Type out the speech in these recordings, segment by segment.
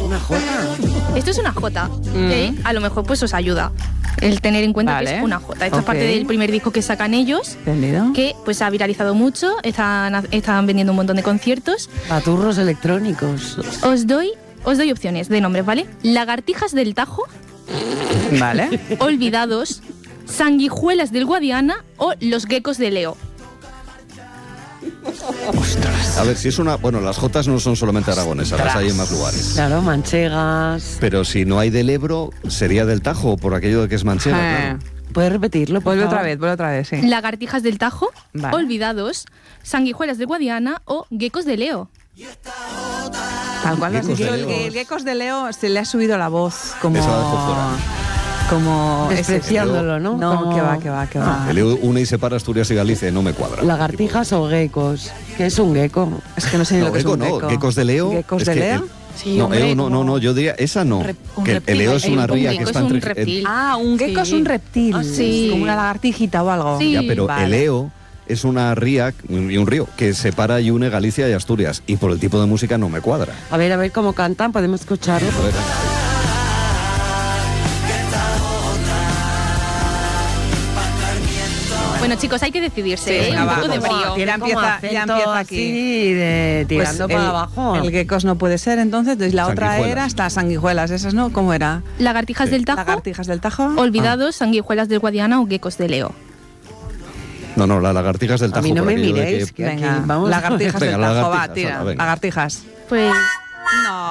Una jota. Esto es una jota, que a lo mejor pues os ayuda el tener en cuenta que es una jota. Esto es parte del primer disco que sacan ellos, ¿Entendido? que pues ha viralizado mucho, están vendiendo un montón de conciertos. Paturros electrónicos. Os doy opciones de nombres, ¿vale? Lagartijas del Tajo, Vale. Olvidados, Sanguijuelas del Guadiana o Los Geckos de Leo. A ver, si es una... Bueno, las jotas no son solamente aragonesas, las hay en más lugares. Claro, manchegas. Pero si no hay del Ebro, ¿sería del Tajo? Por aquello de que es manchega, claro. ¿Puedes repetirlo, por Vuelve favor? otra vez, sí. Lagartijas del Tajo, Vale. Olvidados, Sanguijuelas del Guadiana o Geckos de Leo. Tal cual lo has Geckos dicho. de Leo. El Geckos de Leo se le ha subido la voz como... Eso la dejo fuera. Como... Despreciándolo, ¿no? No, Como- que va. El une y separa Asturias y Galicia, no me cuadra. Lagartijas o geckos. ¿Qué es un gecko? Es que no sé ni No, lo que es gecko un no, gecko. geckos de Leo. ¿Geckos es de que Leo? Sí, no, hombre, no, yo diría, esa no. un Que reptil. el Leo es una Un ría que gecko está es un entre... reptil. Ah, un gecko Sí. es un reptil. Ah, sí. Como una lagartijita o algo. Sí. Ya, pero Vale. el Leo es una ría y un río que separa y une Galicia y Asturias. Y por el tipo de música no me cuadra. A ver cómo cantan, podemos escucharlo. A ver, Bueno, chicos, hay que decidirse, Sí, ¿eh? venga, Un va. poco de Como- brío. Tiene- Ya empieza acento aquí. así de tirando Pues para abajo. El geckos no puede ser, entonces la otra Sanguijuelas. era hasta sanguijuelas, esas no, ¿cómo era? Lagartijas del Tajo, Lagartijas del Tajo. Olvidados, Sanguijuelas del Guadiana o Geckos de Leo. no, las lagartijas del A Tajo. mí no por me aquello de miréis, que- que aquí Venga, vamos. lagartijas Venga, del Tajo, va, lagartijas, tira. venga. Lagartijas. Pues No.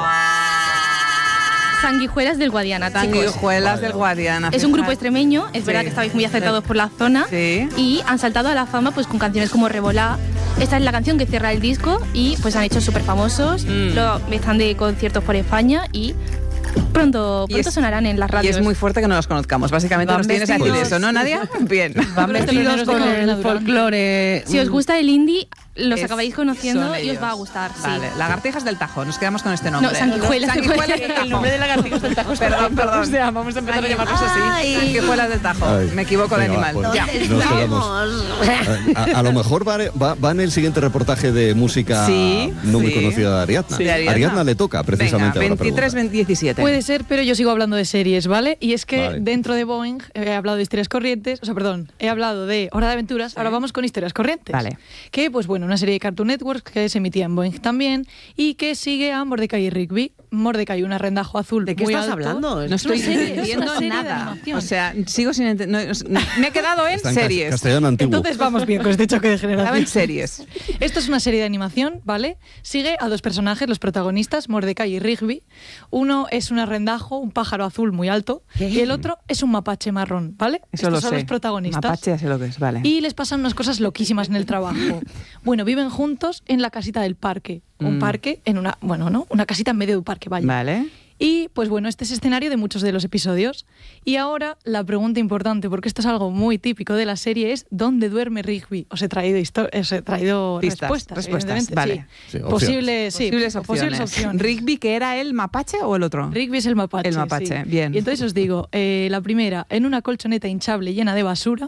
Sanguijuelas del Guadiana, chicos. Sanguijuelas del Guadiana. Es un grupo fíjate. extremeño, es Sí. verdad que estabais muy acertados por la zona Sí. y han saltado a la fama pues con canciones como Revolá. Esta es la canción que cierra el disco y pues han hecho súper famosos, están de conciertos por España y pronto Y es- sonarán en las Y radios. es muy fuerte que no los conozcamos. Básicamente Van nos tienes a decir vestidos- eso, ¿no, Nadia? Bien. Van vestidos con el folclore. Si os gusta el indie, los Es- acabáis conociendo son y os ellos. va a gustar. Sí. Vale, lagartijas del Tajo, nos quedamos con este nombre. No, sanguijuelas. Sanguijuelas del Tajo. El nombre de lagartijas del Tajo. Perdón. O sea, vamos a empezar a llamarlos así. Sanguijuelas del Tajo. Ay, Me equivoco de venga, animal. va, pues, Ya. nos quedamos. A lo mejor va en el siguiente reportaje de música Sí, no muy sí. conocida de Ariadna. Sí, de Ariadna. Ariadna le toca precisamente Venga, ahora 23, preguntar. 17. Puede ser, pero yo sigo hablando de series, ¿vale? Y es que Vale. dentro de Boeing he hablado de historias corrientes, o sea, perdón, he hablado de Hora de Aventuras, ahora vamos con historias corrientes. Vale. Que, pues bueno, una serie de Cartoon Network que se emitía en Boeing también y que sigue a Mordecai y Rigby. Mordecai, un arrendajo azul ¿De qué muy estás alto. hablando? No estoy Es una serie, entendiendo es una serie de nada. animación. O sea, sigo sin entender. Me he quedado en Está en series. castellano antiguo. Entonces vamos bien con este choque de Estaba en generaciones. series. Esto es una serie de animación, ¿vale? Sigue a dos personajes, los protagonistas, Mordecai y Rigby. Uno es un arrendajo, un pájaro azul muy alto, ¿Qué? y el otro es un mapache marrón, ¿vale? Eso Estos lo son sé. los protagonistas. Mapache, ya sé lo que es, vale. Y les pasan unas cosas loquísimas en el trabajo. Bueno, viven juntos en la casita del parque. Un parque en una... Bueno, ¿no? Una casita en medio de un parque, vaya. Vale. Y pues bueno, este es escenario de muchos de los episodios. Y ahora la pregunta importante, porque esto es algo muy típico de la serie, es ¿dónde duerme Rigby? Os he traído, Pistas, respuestas, respuestas, evidentemente, vale. sí. Sí, Posibles Posibles opciones. Rigby, ¿que era el mapache o el otro? Rigby es el mapache. El mapache, sí. bien. Y entonces os digo, la primera, en una colchoneta hinchable llena de basura,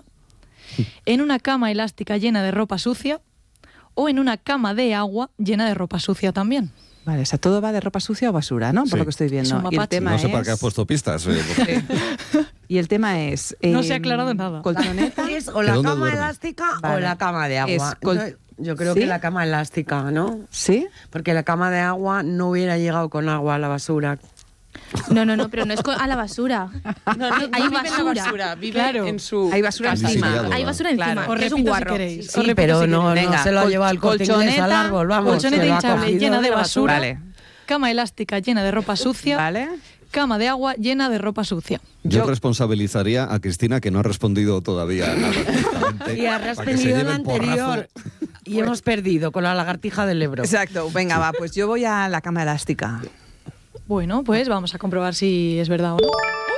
en una cama elástica llena de ropa sucia, o en una cama de agua llena de ropa sucia también. Vale, o sea, todo va de ropa sucia o basura, ¿no? Por Sí. lo que estoy viendo. Son Y el mapaches. tema No sé es... para qué has puesto pistas. Porque- Y el tema es... No se ha aclarado nada. Colchoneta. ¿Es o la dónde cama duerme? elástica Vale. o la cama de agua? Es Entonces, yo creo ¿Sí? que la cama elástica, ¿no? ¿Sí? Porque la cama de agua no hubiera llegado con agua a la basura. No, pero no es a la basura. Hay basura. vive Claro. en su... Hay basura Casi encima. sellado. Hay basura encima. Claro. Os Es un repito si guarro. queréis. Sí, Os repito pero si no, queréis. no Venga, se lo ha llevado el Corte Inglés al colchoneta, árbol, vamos. colchoneta se lo ha hinchable cogido llena de la basura. Vale. Cama elástica llena de ropa sucia, ¿Vale? cama de agua llena de ropa sucia. Yo Yo- responsabilizaría a Cristina, que no ha respondido todavía nada. directamente, Y has para que se respondido lleve la el porrazo. anterior. Y hemos perdido con la lagartija del Ebro. Exacto. Venga, va, pues yo voy a la cama elástica. Bueno, pues vamos a comprobar si es verdad o no.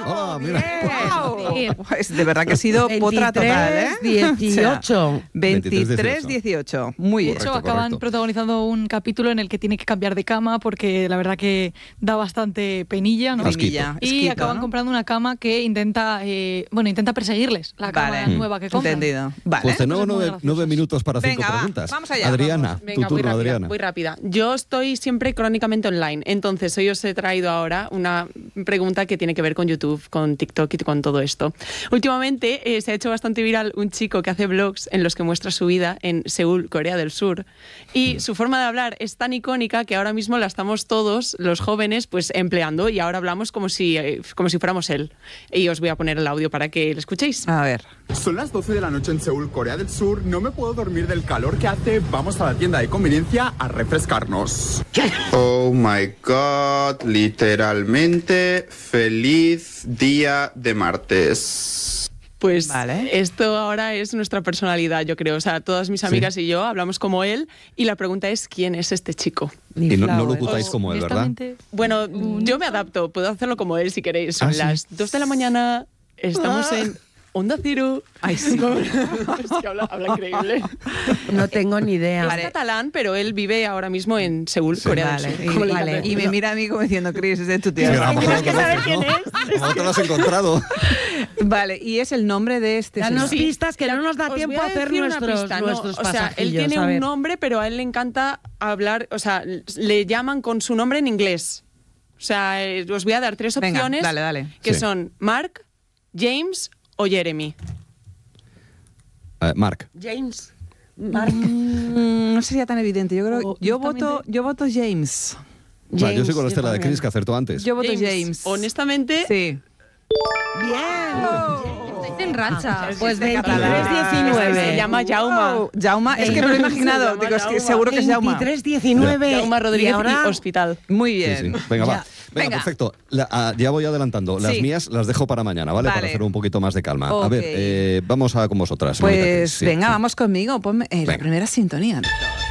Hola, mira. ¡Wow! Pues de verdad que ha sido potra total, ¿eh? 18. 23-18. Muy De bien. hecho, Correcto, acaban correcto. protagonizando un capítulo en el que tiene que cambiar de cama porque la verdad que da bastante penilla, ¿no? Asquito. Pinilla, Y esquito, acaban ¿no? comprando una cama que intenta perseguirles, la cama Vale. nueva que compran. Entendido. Vale. Pues tenemos Cosas muy 9 graciosas. minutos para 5 Venga, va, preguntas. vamos allá, Adriana, vamos. tu Venga, turno, muy rápida, Adriana. muy rápida. Yo estoy siempre crónicamente online, entonces hoy os he traído ahora una pregunta que tiene que ver con YouTube, con TikTok y con todo esto. Últimamente se ha hecho bastante viral un chico que hace vlogs en los que muestra su vida en Seúl, Corea del Sur, y su forma de hablar es tan icónica que ahora mismo la estamos todos, los jóvenes, pues empleando y ahora hablamos como si fuéramos él. Y os voy a poner el audio para que lo escuchéis. A ver. Son las 12 de la noche en Seúl, Corea del Sur. No me puedo dormir del calor que hace. Vamos a la tienda de conveniencia a refrescarnos. Oh my god, literalmente feliz día de martes. Pues Vale. esto ahora es nuestra personalidad, yo creo. O sea, todas mis amigas y yo hablamos como él y la pregunta es ¿quién es este chico? Y no Flower. locutáis como él, ¿verdad? Honestamente, Bueno, yo me adapto, puedo hacerlo como él si queréis. Son ¿Ah, sí? las 2 de la mañana, estamos en Onda Cero. Ay, sí. Es que habla increíble. No tengo ni idea. Es catalán, pero él vive ahora mismo en Seúl, Corea Vale. del Sur. Y, Como le vale. encanta Y me decirlo. mira a mí como diciendo, Chris, es de tu tío. Sí, a lo mejor Tienes que no saber conoces, quién ¿no? es. ¿Cómo te lo has encontrado? Vale, y es el nombre de este Danos señor. pistas que no nos da Os tiempo voy a hacer decir una nuestros pista, no, nuestros o sea, él pasajillos, tiene a ver. un nombre, pero a él le encanta hablar, o sea, le llaman con su nombre en inglés. O sea, os voy a dar 3 Venga, opciones dale. que Sí. son Mark, James o Jeremy. Mark. James. Mark. No sería tan evidente. Yo creo, O, yo justamente- voto James. Va, yo James, soy con la estela de también. Chris que acertó antes. Yo voto James. Honestamente, Sí. Bien. Estáis en racha. Pues Es catalán. 23-19. se llama Jauma. Oh, Jauma, es que me lo he imaginado. Se llama Digo, es que Jauma. seguro que es Jauma. 23-19. Jauma Rodríguez Y ahora y Hospital. Muy Sí, bien. sí. Venga, va. Ya. Venga, Venga. perfecto. Ya voy adelantando. Las Sí. mías las dejo para mañana, ¿vale? Vale. Para hacer un poquito más de calma. A Ok. ver, vamos a con vosotras. señorita Pues Chris. Sí, venga, sí. vamos conmigo. Ponme la Venga. primera sintonía.